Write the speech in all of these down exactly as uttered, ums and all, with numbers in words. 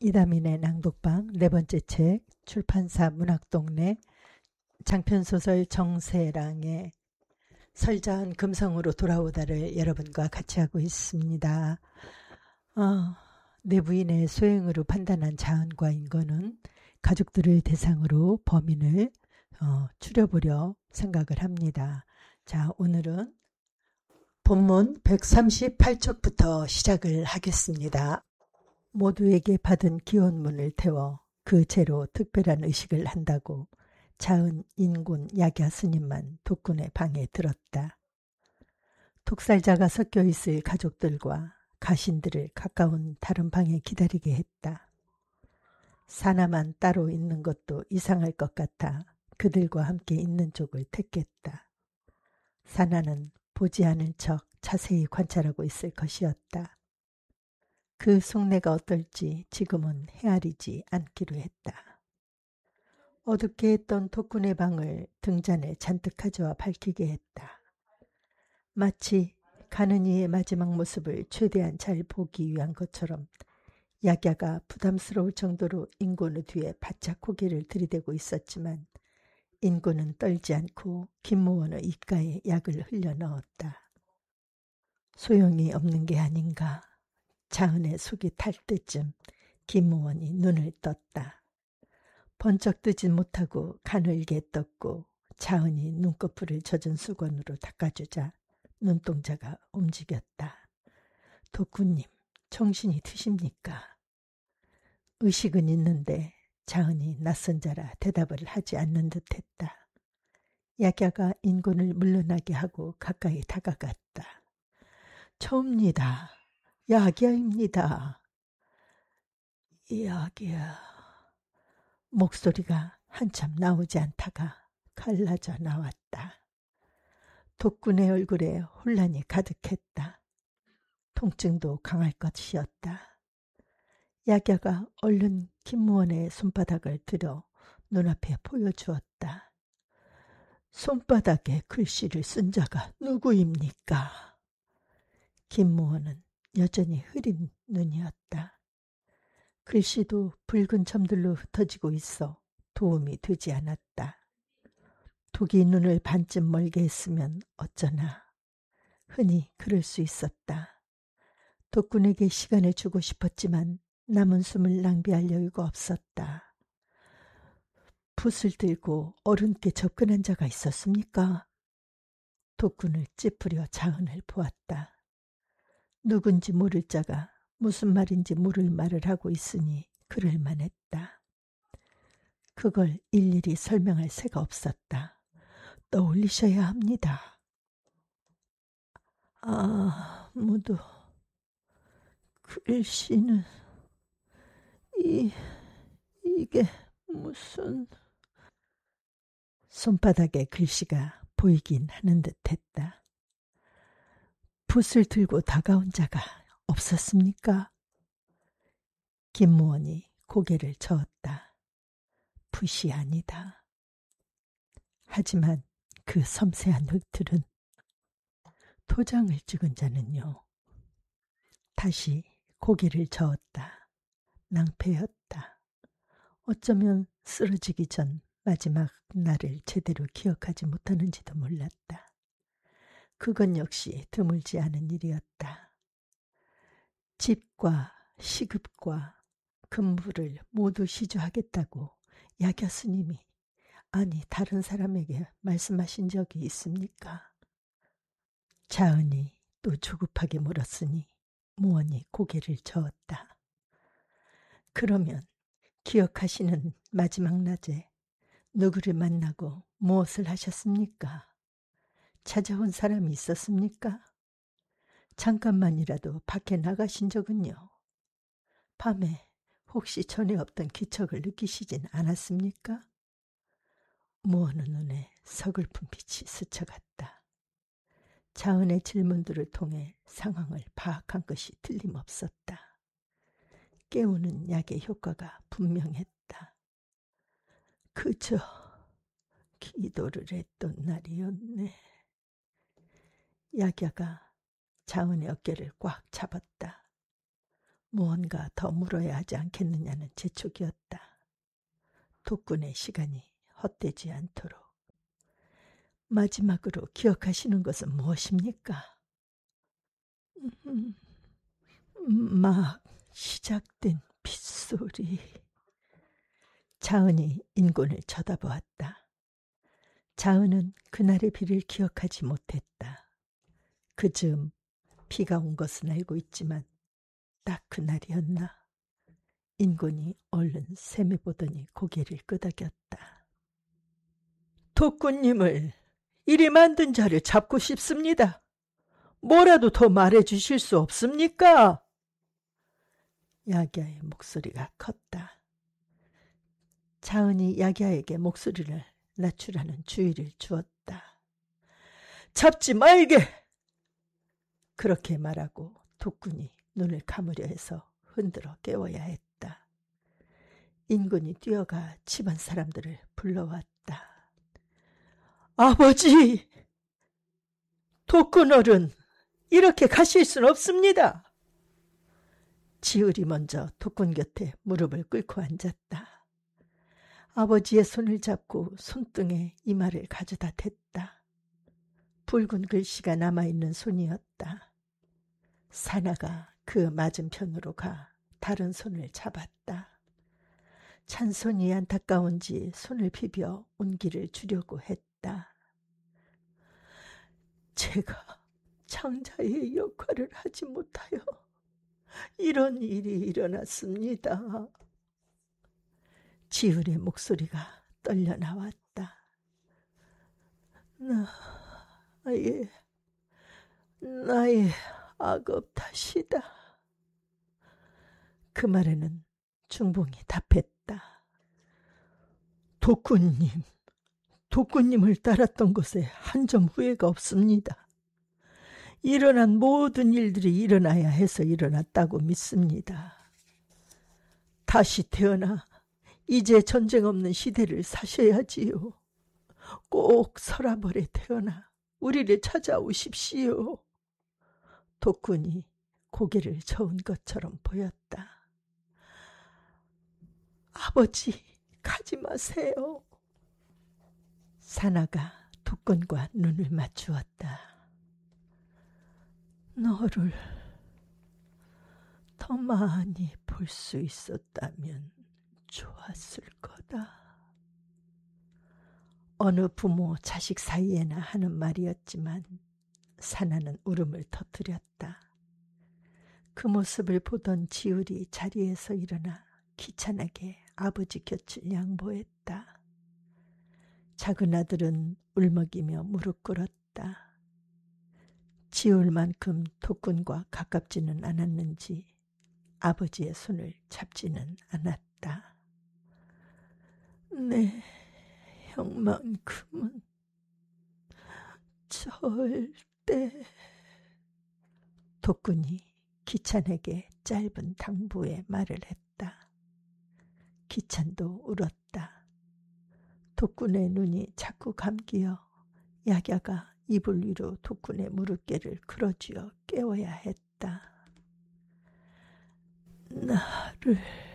이다민의 낭독방 네 번째 책, 출판사 문학동네, 장편소설 정세랑의 설자한 금성으로 돌아오다를 여러분과 같이 하고 있습니다. 어, 내부인의 소행으로 판단한 자은과 인권은 가족들을 대상으로 범인을 어, 추려보려 생각을 합니다. 자, 오늘은 본문 백삼십팔 쪽부터 시작을 하겠습니다. 모두에게 받은 기원문을 태워 그 죄로 특별한 의식을 한다고 자은, 인군, 약야 스님만 독군의 방에 들었다. 독살자가 섞여 있을 가족들과 가신들을 가까운 다른 방에 기다리게 했다. 사나만 따로 있는 것도 이상할 것 같아 그들과 함께 있는 쪽을 택했다. 사나는 보지 않은 척 자세히 관찰하고 있을 것이었다. 그 속내가 어떨지 지금은 헤아리지 않기로 했다. 어둡게 했던 독군의 방을 등잔에 잔뜩 가져와 밝히게 했다. 마치 가는 이의 마지막 모습을 최대한 잘 보기 위한 것처럼 약야가 부담스러울 정도로 인곤의 뒤에 바짝 고개를 들이대고 있었지만 인곤은 떨지 않고 김무원의 입가에 약을 흘려 넣었다. 소용이 없는 게 아닌가. 자은의 속이 탈 때쯤 김무원이 눈을 떴다. 번쩍 뜨지 못하고 가늘게 떴고 자은이 눈꺼풀을 젖은 수건으로 닦아주자 눈동자가 움직였다. 독군님, 정신이 드십니까? 의식은 있는데 자은이 낯선 자라 대답을 하지 않는 듯했다. 약야가 인곤을 물러나게 하고 가까이 다가갔다. 처음니다. 약야입니다. 약야. 목소리가 한참 나오지 않다가 갈라져 나왔다. 독군의 얼굴에 혼란이 가득했다. 통증도 강할 것이었다. 약야가 얼른 김무원의 손바닥을 들어 눈앞에 보여주었다. 손바닥에 글씨를 쓴 자가 누구입니까? 김무원은 여전히 흐린 눈이었다. 글씨도 붉은 점들로 흩어지고 있어 도움이 되지 않았다. 독이 눈을 반쯤 멀게 했으면 어쩌나. 흔히 그럴 수 있었다. 독군에게 시간을 주고 싶었지만 남은 숨을 낭비할 여유가 없었다. 붓을 들고 어른께 접근한 자가 있었습니까? 독군을 찌푸려 자은을 보았다. 누군지 모를 자가 무슨 말인지 모를 말을 하고 있으니 그럴 만했다. 그걸 일일이 설명할 새가 없었다. 떠올리셔야 합니다. 아무도 글씨는 이, 이게 무슨... 손바닥에 글씨가 보이긴 하는 듯했다. 붓을 들고 다가온 자가 없었습니까? 김무원이 고개를 저었다. 붓이 아니다. 하지만 그 섬세한 흙들은 도장을 찍은 자는요. 다시 고개를 저었다. 낭패였다. 어쩌면 쓰러지기 전 마지막 날을 제대로 기억하지 못하는지도 몰랐다. 그건 역시 드물지 않은 일이었다. 집과 시급과 금부를 모두 시주하겠다고 약야 스님이, 아니 다른 사람에게 말씀하신 적이 있습니까? 자은이 또 조급하게 물었으니 무원이 고개를 저었다. 그러면 기억하시는 마지막 낮에 누구를 만나고 무엇을 하셨습니까? 찾아온 사람이 있었습니까? 잠깐만이라도 밖에 나가신 적은요? 밤에 혹시 전에 없던 기척을 느끼시진 않았습니까? 무언의 눈에 서글픈 빛이 스쳐갔다. 자은의 질문들을 통해 상황을 파악한 것이 틀림없었다. 깨우는 약의 효과가 분명했다. 그저 기도를 했던 날이었네. 약야가 자은의 어깨를 꽉 잡았다. 무언가 더 물어야 하지 않겠느냐는 재촉이었다. 독군의 시간이 헛되지 않도록. 마지막으로 기억하시는 것은 무엇입니까? 음, 막 시작된 빗소리. 자은이 인곤을 쳐다보았다. 자은은 그날의 비를 기억하지 못했다. 그 즈음 비가 온 것은 알고 있지만 딱 그날이었나? 인곤이 얼른 셈해 보더니 고개를 끄덕였다. 독군님을 이리 만든 자를 잡고 싶습니다. 뭐라도 더 말해 주실 수 없습니까? 야기야의 목소리가 컸다. 자은이 야기야에게 목소리를 낮추라는 주의를 주었다. 잡지 말게! 그렇게 말하고 독군이 눈을 감으려 해서 흔들어 깨워야 했다. 인군이 뛰어가 집안 사람들을 불러왔다. 아버지! 독군 어른! 이렇게 가실 순 없습니다. 지을이 먼저 독군 곁에 무릎을 꿇고 앉았다. 아버지의 손을 잡고 손등에 이마를 가져다 댔다. 붉은 글씨가 남아있는 손이었다. 사나가 그 맞은편으로 가 다른 손을 잡았다. 찬손이 안타까운지 손을 비벼 온기를 주려고 했다. 제가 장자의 역할을 하지 못하여 이런 일이 일어났습니다. 지을의 목소리가 떨려 나왔다. 나의, 나의 악업 탓이다. 그 말에는 중봉이 답했다. 독군님, 독군님을 따랐던 것에 한 점 후회가 없습니다. 일어난 모든 일들이 일어나야 해서 일어났다고 믿습니다. 다시 태어나 이제 전쟁 없는 시대를 사셔야지요. 꼭 서라벌에 태어나 우리를 찾아오십시오. 독군이 고개를 저은 것처럼 보였다. 아버지, 가지 마세요. 사나가 독군과 눈을 맞추었다. 너를 더 많이 볼 수 있었다면 좋았을 거다. 어느 부모 자식 사이에나 하는 말이었지만 사나는 울음을 터뜨렸다. 그 모습을 보던 지울이 자리에서 일어나 귀찮게 아버지 곁을 양보했다. 작은 아들은 울먹이며 무릎 꿇었다. 지울만큼 독군과 가깝지는 않았는지 아버지의 손을 잡지는 않았다. 내 형만큼은 절대. 독군이 기찬에게 짧은 당부의 말을 했다. 기찬도 울었다. 독군의 눈이 자꾸 감기어 야갸가 이불 위로 독군의 무릎깨를 끌어쥐어 깨워야 했다. 나를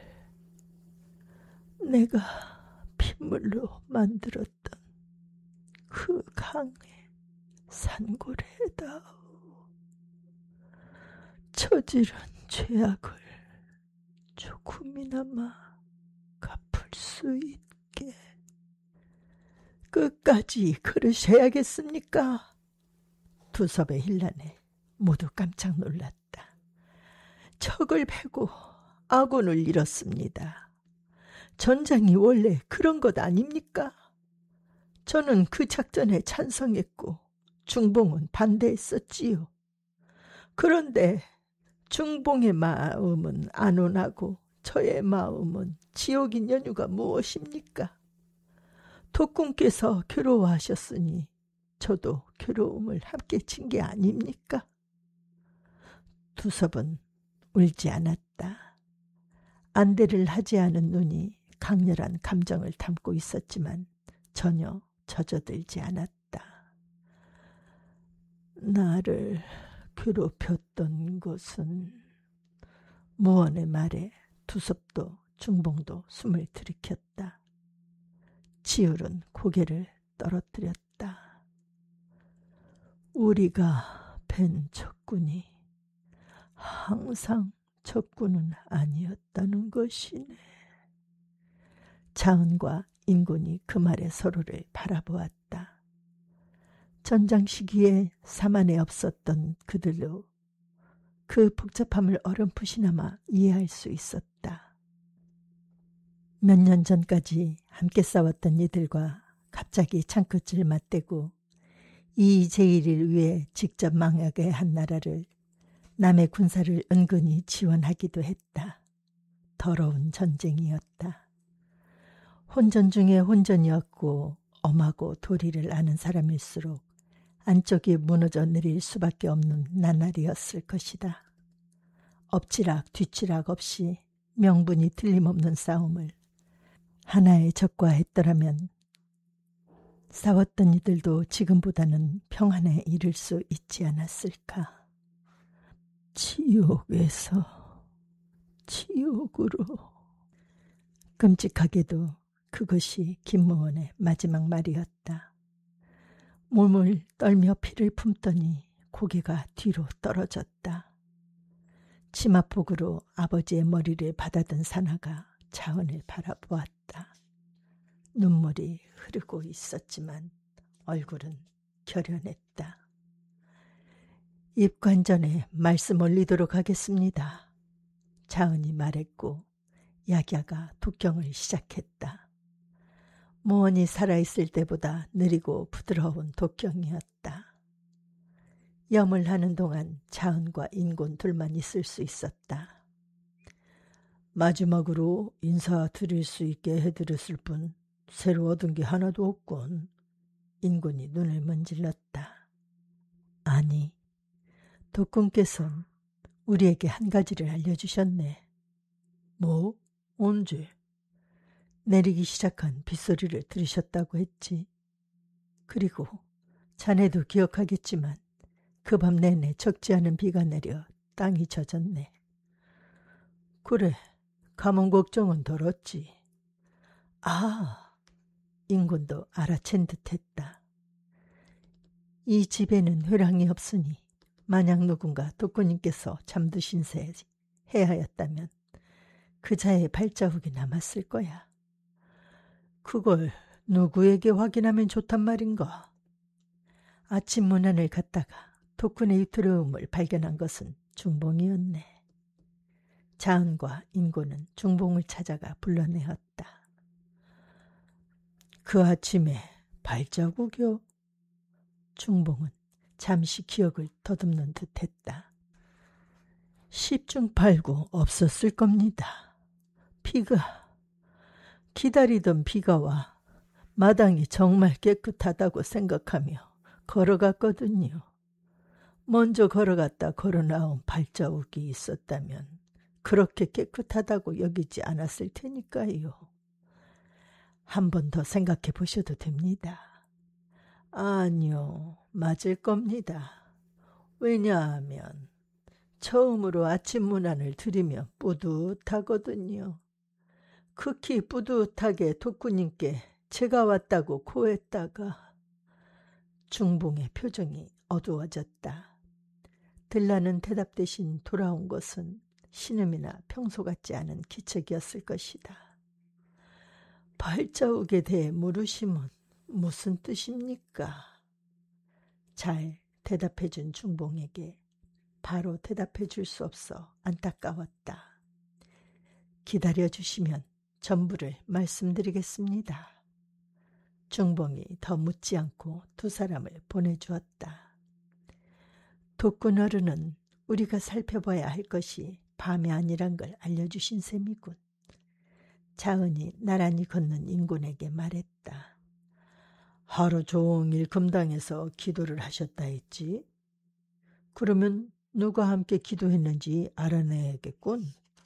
내가 핏물로 만들었던 그 강의 산고래다오. 저지른 죄악을 조금이나마 갚을 수 있게 끝까지 그러셔야겠습니까? 두섭의 힐난에 모두 깜짝 놀랐다. 적을 패고 아군을 잃었습니다. 전장이 원래 그런 것 아닙니까? 저는 그 작전에 찬성했고 중봉은 반대했었지요. 그런데 중봉의 마음은 안온하고 저의 마음은 지옥인 연유가 무엇입니까? 독군께서 괴로워하셨으니 저도 괴로움을 함께 친 게 아닙니까? 두섭은 울지 않았다. 안대를 하지 않은 눈이 강렬한 감정을 담고 있었지만 전혀 젖어들지 않았다. 나를 괴롭혔던 것은 무언의 말에 두섭도 중봉도 숨을 들이켰다. 치울은 고개를 떨어뜨렸다. 우리가 뵌 적군이 항상 적군은 아니었다는 것이네. 자은과 인군이 그 말에 서로를 바라보았다. 전장 시기에 사만에 없었던 그들도 그 복잡함을 어렴풋이나마 이해할 수 있었다. 몇 년 전까지 함께 싸웠던 이들과 갑자기 창끝을 맞대고 이의제일을 위해 직접 망하게 한 나라를 남의 군사를 은근히 지원하기도 했다. 더러운 전쟁이었다. 혼전 중에 혼전이었고 엄하고 도리를 아는 사람일수록 안쪽이 무너져 내릴 수밖에 없는 나날이었을 것이다. 엎치락 뒤치락 없이 명분이 틀림없는 싸움을 하나의 적과 했더라면 싸웠던 이들도 지금보다는 평안에 이를 수 있지 않았을까. 지옥에서 지옥으로. 끔찍하게도 그것이 김무원의 마지막 말이었다. 몸을 떨며 피를 품더니 고개가 뒤로 떨어졌다. 치맛폭으로 아버지의 머리를 받아든 사나가 자은을 바라보았다. 눈물이 흐르고 있었지만 얼굴은 결연했다. 입관전에 말씀 올리도록 하겠습니다. 자은이 말했고 약야가 독경을 시작했다. 무언이 살아있을 때보다 느리고 부드러운 독경이었다. 염을 하는 동안 자은과 인곤 둘만 있을 수 있었다. 마지막으로 인사드릴 수 있게 해드렸을 뿐 새로 얻은 게 하나도 없군. 인곤이 눈을 문질렀다. 아니, 독군께서는 우리에게 한 가지를 알려주셨네. 뭐? 언제? 내리기 시작한 빗소리를 들으셨다고 했지. 그리고 자네도 기억하겠지만 그 밤 내내 적지 않은 비가 내려 땅이 젖었네. 그래, 가뭄 걱정은 덜었지. 아, 인군도 알아챈 듯했다. 이 집에는 회랑이 없으니 만약 누군가 독군님께서 잠드신 새 해하였다면 그자의 발자국이 남았을 거야. 그걸 누구에게 확인하면 좋단 말인가? 아침 문안을 갖다가 독군의 유트름을 발견한 것은 중봉이었네. 자은과 인고는 중봉을 찾아가 불러내었다. 그 아침에 발자국이요? 중봉은 잠시 기억을 더듬는 듯했다. 십중팔구 없었을 겁니다. 비가, 기다리던 비가 와 마당이 정말 깨끗하다고 생각하며 걸어갔거든요. 먼저 걸어갔다 걸어나온 발자국이 있었다면 그렇게 깨끗하다고 여기지 않았을 테니까요. 한 번 더 생각해 보셔도 됩니다. 아니요, 맞을 겁니다. 왜냐하면 처음으로 아침 문안을 드리면 뿌듯하거든요. 극히 뿌듯하게 독구님께 제가 왔다고 고했다가. 중봉의 표정이 어두워졌다. 들라는 대답 대신 돌아온 것은 신음이나 평소 같지 않은 기척이었을 것이다. 발자국에 대해 물으심은 무슨 뜻입니까? 잘 대답해 준 중봉에게 바로 대답해 줄 수 없어 안타까웠다. 기다려 주시면 전부를 말씀드리겠습니다. 중봉이 더 묻지 않고 두 사람을 보내주었다. 독군 어른은 우리가 살펴봐야 할 것이 밤이 아니란 걸 알려주신 셈이군. 자은이 나란히 걷는 인군에게 말했다. 하루 종일 금당에서 기도를 하셨다 했지? 그러면 누가 함께 기도했는지 알아내야겠군.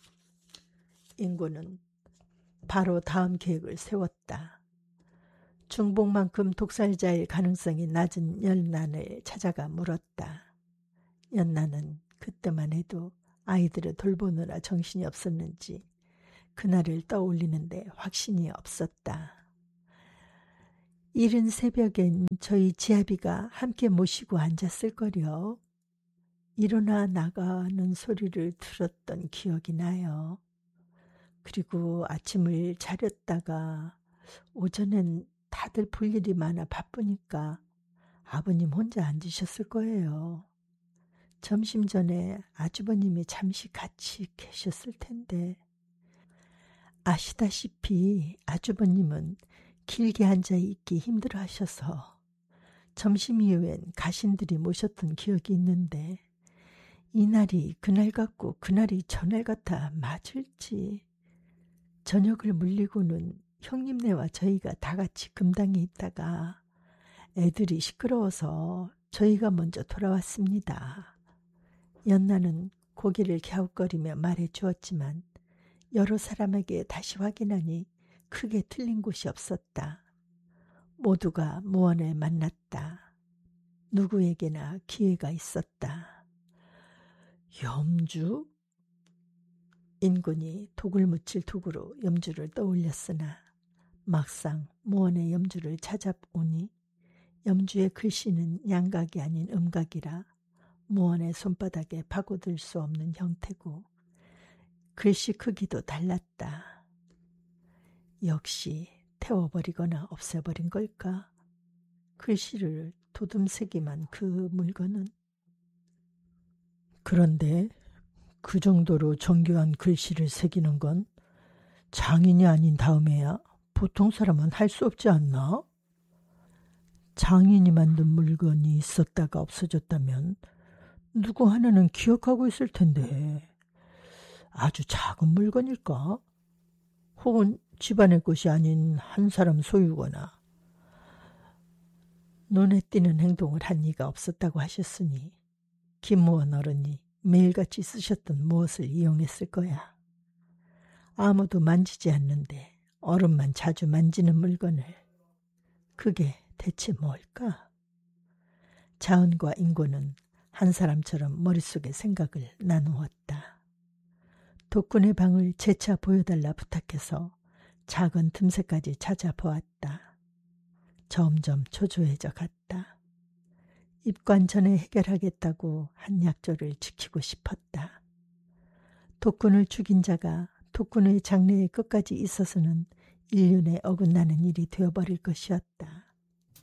인군은 바로 다음 계획을 세웠다. 중봉만큼 독살자일 가능성이 낮은 연난을 찾아가 물었다. 연난은 그때만 해도 아이들을 돌보느라 정신이 없었는지 그날을 떠올리는데 확신이 없었다. 이른 새벽엔 저희 지아비가 함께 모시고 앉았을 거려. 일어나 나가는 소리를 들었던 기억이 나요. 그리고 아침을 차렸다가 오전엔 다들 볼 일이 많아 바쁘니까 아버님 혼자 앉으셨을 거예요. 점심 전에 아주버님이 잠시 같이 계셨을 텐데. 아시다시피 아주버님은 길게 앉아 있기 힘들어 하셔서 점심 이후엔 가신들이 모셨던 기억이 있는데 이날이 그날 같고 그날이 전날 같아 맞을지. 저녁을 물리고는 형님네와 저희가 다 같이 금당에 있다가 애들이 시끄러워서 저희가 먼저 돌아왔습니다. 연나는 고개를 갸웃거리며 말해 주었지만 여러 사람에게 다시 확인하니 크게 틀린 곳이 없었다. 모두가 무언을 만났다. 누구에게나 기회가 있었다. 염주? 인군이 독을 묻힐 독으로 염주를 떠올렸으나 막상 무언의 염주를 찾아오니 염주의 글씨는 양각이 아닌 음각이라 무언의 손바닥에 파고들 수 없는 형태고 글씨 크기도 달랐다. 역시 태워버리거나 없애버린 걸까? 글씨를 도둠새기만 그 물건은. 그런데 그 정도로 정교한 글씨를 새기는 건 장인이 아닌 다음에야 보통 사람은 할 수 없지 않나? 장인이 만든 물건이 있었다가 없어졌다면 누구 하나는 기억하고 있을 텐데 아주 작은 물건일까? 혹은 집안의 것이 아닌 한 사람 소유거나. 눈에 띄는 행동을 한 이가 없었다고 하셨으니 김무원 어른이 매일같이 쓰셨던 무엇을 이용했을 거야. 아무도 만지지 않는데 어른만 자주 만지는 물건을. 그게 대체 뭘까? 자은과 인고는 한 사람처럼 머릿속에 생각을 나누었다. 독군의 방을 재차 보여달라 부탁해서 작은 틈새까지 찾아보았다. 점점 초조해져 갔다. 입관 전에 해결하겠다고 한 약조를 지키고 싶었다. 독군을 죽인 자가 독군의 장래의 끝까지 있어서는 인륜에 어긋나는 일이 되어버릴 것이었다.